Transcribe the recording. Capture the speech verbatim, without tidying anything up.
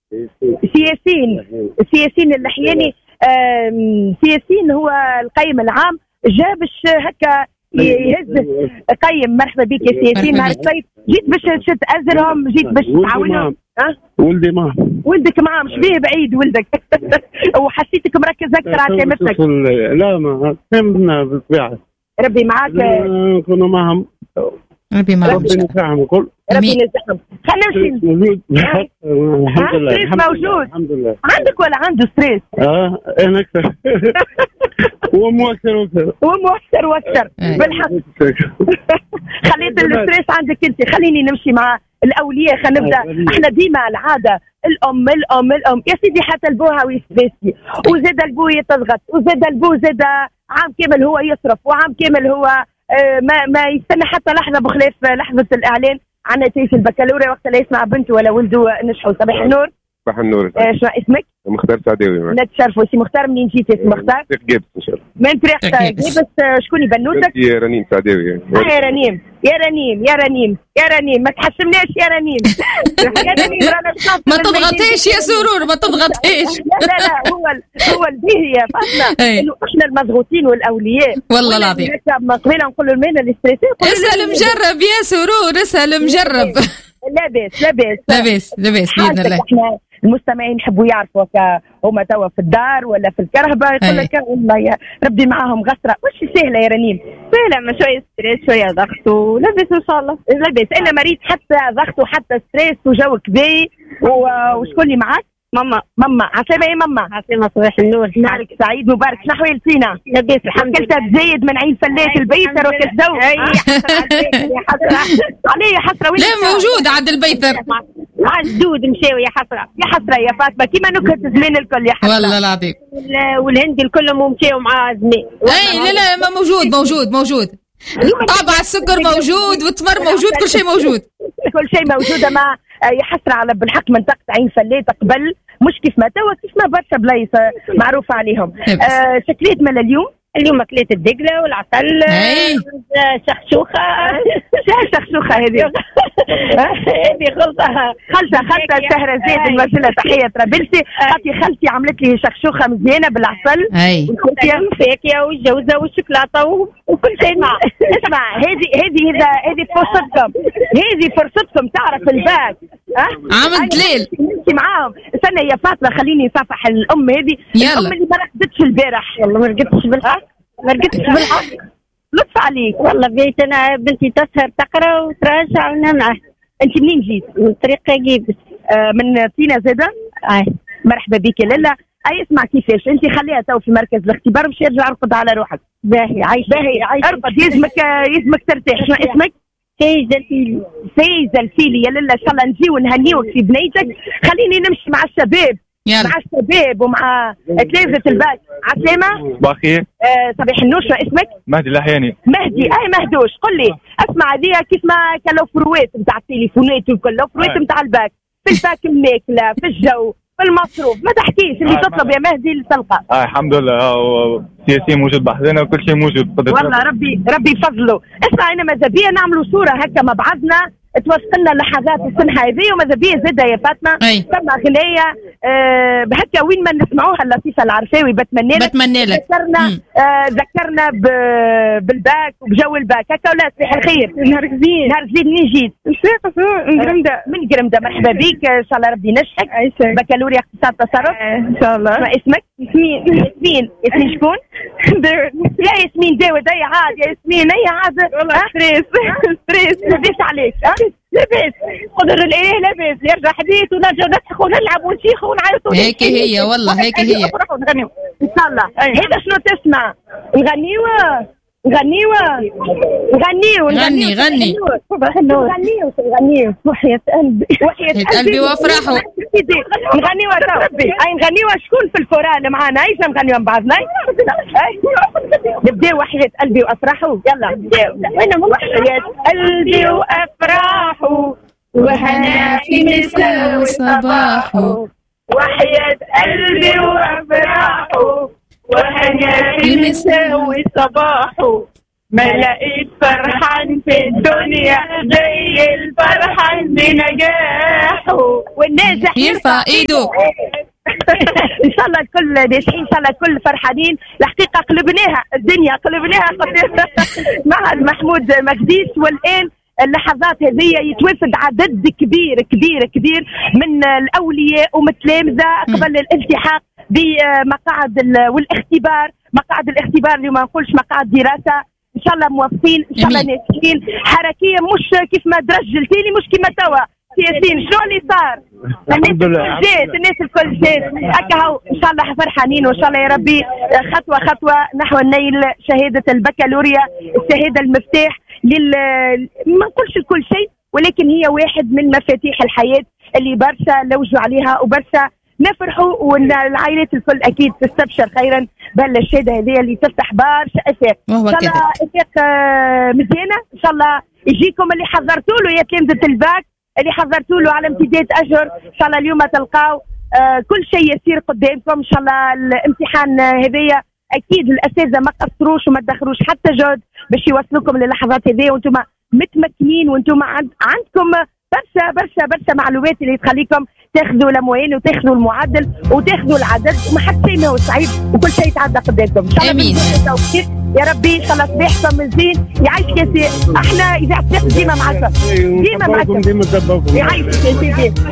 سياسين سياسين اللحياني. سياسين هو القيم العام جابش هكا يهز قيم. مرحبا بك يا سياسين. نهار الصيف جيت باش تشد أزرهم، جيت باش تعاونهم. أه؟ ولدي معهم. ولدك معهم شبيه بعيد ولدك وحسيتك مركز أكثر على كلمتك. لا ما فهمنا بالطبيعة. ربي معاك. نكونوا معهم. ربي معاهم. ربي ينفعهم الكل. ربي ينزحهم. خلينا نمشي. موجود. الحمد لله. ستريس موجود. الحمد لله. عندك ولا عنده ستريس؟ اه انا اكثر. هو مؤثر واكثر. هو مؤثر واكثر بالحق. خليت الستريس عندك انت. خليني نمشي مع الاولياء. خلينا نبدا. احنا ديما العاده الام الام الام يا سيدي حتى البوها ويستريسي وزاد البو يتضغط وزاد البو زاد عام كامل هو يصرف وعام كامل هو آه ما ما يستنى حتى لحظه بخلاف لحظه الاعلان عن نتيجه البكالوريا وقت لا يسمع بنته ولا ولده نجحوا. صباح النور. صباح النور. آه شو اسمك؟ مختار سعداوي. نتشرفوا. سي مختار منين جيتي سي مختار؟ طريق جيبس ان شاء الله. من طريق جيبس. شكوني بنوتك؟ يا رنيم سعداوي. اه يا رنيم يا رنيم يا رنيم يا رنيم ما تحشمناش يا رنيم. يا رنيم رانا ما تضغطيش يا سرور ما تضغطيش. لا لا لا هو هو الباهي يا فاطمه انه احنا المضغوطين والاولياء والله العظيم. ما قبيله نقولوا المهنه الاستريسيه. اسال مجرب يا سرور اسال مجرب. لاباس لاباس لاباس لاباس باذن الله. احنا المستمعين يحبوا يعرفوا هما توا في الدار ولا في الكرهبه يقول لك والله يا ربي معاهم غسره. وش سهله يا رنيم؟ سهله ما شويه ستريس شويه ضغط ولاباس ان شاء الله لاباس. انا مريض حتى ضغط وحتى ستريس وجو كبي. وشكون اللي معك؟ ماما. ماما عسلامة يا ماما. عسلامة. صباح النور. نهارك سعيد مبارك. شنو حوالتينا؟ لاباس الحمد لله. كلتها تزايد من عين فلات البيتر وكالزوج. اي يا حسرة علي يا حسرة. لا موجود عند البيتر. عالجود مشاوي يا حسرة يا حسرة يا فاطمة كيما نكهة زمان الكل يا حسرة. والله العظيم. والهندي الكلهم مشاو مع زمان. اي لا لا ما موجود موجود موجود. طبعا السكر موجود والتمر موجود كل شيء موجود. كل شيء موجود. مع يحسر على بالحق منطقة عين فلات قبل مش كيف ما توا كيف ما برشا بلايص معروف عليهم. آه شكليت مال اليوم اليوم اكلات الدقله والعسل. شخشوخه. شخشوخه هذه هذه خلطه خلطه خلطه شهرزاد المسله. تحيه طرابلسي. خالتي خالتي عملت لي شخشوخه مزيانه بالعسل والفاكهه والجوزه والشوكولاته وكل شيء مع. اسمع هذه هذه هذه فرصتكم هذه فرصتكم تعرف الباك. عملت ليل نمشي معاهم. استنى يا فاطمه خليني صافح الام هذه. الام اللي ما رقدتش البارح. والله ما رقدتش بالحق ما رقدتش بالحق. لطف عليك. والله بيت انا بنتي تسهر تقرا وتراجع ونمعه. انت منين جيت؟ من طريق جيبس. آه من طينه زاده. اي مرحبا بك لالا. اي اسمع كيفاش انت خليها تو في مركز الاختبار باش يرجع ارقد على روحك. باهي عايش باهي عايش. ارقد يلزمك يلزمك ترتاح. شنو اسمك؟ فايزة الفيلي. فايزة الفيلي يا لالا. ان شاء الله نجي ونهنيوك في بنيتك. خليني نمشي مع الشباب. يلا. مع الشباب ومع تلامذة الباك. عسلامة. صباح الخير. آه صباح النور. شو اسمك؟ مهدي اللحياني. مهدي. اي مهدوش قل لي اسمع هذه كيف ما كانوا فروات نتاع التليفونات والكل فروات نتاع الباك في الباك الماكله في الجو في المصروف ما تحكيش اللي تطلب يا مهدي اللي تلقى. اه الحمد لله. سياسي موجود بحذنا وكل شيء موجود. والله ربي ربي يفضله. اسمع انا ماذا بيا نعملوا صوره هكا مع بعضنا توصلنا لحظات السنحة هذه وماذا بيا زادة يا فاطمة. ثم غنية أه هكا وين ما نسمعوها اللطيفة العرفاوي بتمنى لك. بتمنى لك. ذكرنا أه ذكرنا بالباك وبجو الباك هكا ولا صباح الخير. نهار زين. نهار زين منين جيت؟ من قرمدة. من قرمدة. مرحبا بك ان شاء الله ربي ينجحك. بكالوريا اقتصاد تصرف ان شاء الله. ما اسمك؟ ياسمين. ياسمين. ياسمين شكون؟ داود. يا ياسمين داود. اي عاد يا ياسمين اي عاد. والله ستريس ستريس. لاباس عليك؟ لاباس قدر الاله لاباس. يرجع حديث ونرجع نضحك ونلعب ونشيخ ونعيطوا. هيك هي والله هيك هي. ان شاء الله. هذا شنو تسمع؟ نغنيوه نغنيوه نغنيوه غني غني نغنيوه نغنيوه وحياة قلبي وحياة قلبي وافرحوا. نغنيوه ربي. اي نغنيوه شكون في الفراق اللي معانا؟ ايش نغنيوه مع بعضنا؟ نبداو وحياة قلبي وافرحوا. يلا نبداو. وحياة قلبي وافرحوا وهنا في مساء وصباح. وحياة قلبي وافرحوا وهنا في مساء وصباح. ما لقيت فرحان في الدنيا زي الفرحان بنجاحه والناجح يرفع ايده. ان شاء الله الكل ناجحين، ان شاء الله الكل فرحانين. الحقيقه قلبناها الدنيا قلبناها مع محمود مجديش، والان اللحظات هذه يتوافد عدد كبير كبير كبير من الاولياء ومتلامذه قبل الالتحاق بمقاعد والاختبار، مقاعد الاختبار اللي ما نقولش مقاعد دراسه. ان شاء الله موفقين، ان شاء الله ناجحين. حركيه مش كيف ما درجلتي لي، مش كيما توا سياسيين. شنو اللي صار؟ الناس الكل جات، الناس الكل جات هكا هو. ان شاء الله فرحانين، وان شاء الله يا ربي خطوه خطوه نحو النيل شهاده البكالوريا، الشهاده المفتاح لل ما نقولش لكل شيء، ولكن هي واحد من مفاتيح الحياه اللي برشا لوجوا عليها وبرشا نفرحوا، والعائلات الكل اكيد تستبشر خيرا بهالشهاده هذه اللي تفتح برشا افاق. ان شاء الله افاق مزيانه. ان شاء الله يجيكم اللي حضرتوا له يا تلامذه الباك، اللي حضرتوا له على امتداد اشهر. ان شاء الله اليوم تلقاو آه كل شيء يسير قدامكم. ان شاء الله الامتحان هذيا اكيد الاساتذه ما قصروش وما دخروش حتى جهد باش يوصلوكم للحظات هذه، وانتم متمكنين، وانتم عند عندكم برشا برشا برشا معلومات اللي تخليكم تاخذوا الاموال وتاخذوا المعدل وتاخذوا العدد، وما حد شيء ما هو صعيب وكل شيء يتعدى قدامكم. ان شاء الله بالتوفيق يا ربي. ان شاء الله صباحكم مزين، يعيش كاسي. احنا اذا اعتقد ديما معكم، ديما معكم، يعيش كاسي.